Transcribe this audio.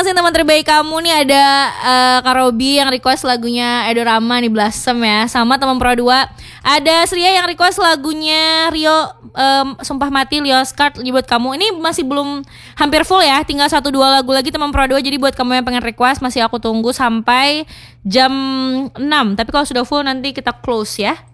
masing teman terbaik kamu nih ada Kak Robi yang request lagunya Edorama nih Blossom ya. Sama teman Pro 2 ada Sria yang request lagunya Rio Sumpah Mati Leo Skart buat kamu. Ini masih belum hampir full ya. Tinggal 1-2 lagu lagi teman Pro 2. Jadi buat kamu yang pengen request masih aku tunggu sampai jam 6. Tapi kalau sudah full nanti kita close ya.